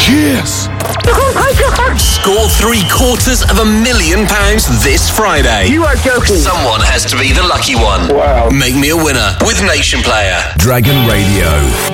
Cheers! Score £750,000 this Friday. You are joking. Someone has to be the lucky one. Wow. Make me a winner with Nation Player. Dragon Radio.